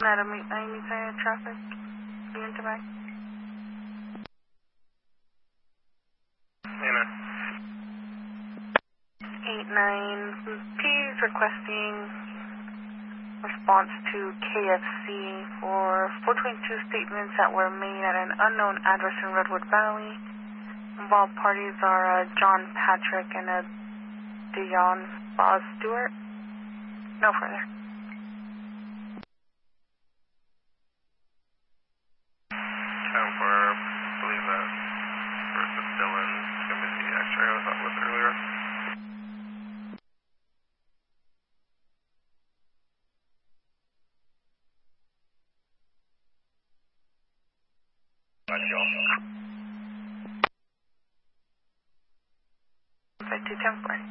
Anytime traffic, unit to back. Amen. 89P is requesting response to KFC for 422 statements that were made at an unknown address in Redwood Valley. Involved parties are John Patrick and Dion Boz Stewart. No further. For, I believe that versus Dylan, Timothy, X-ray I was up with earlier. Like 210 for.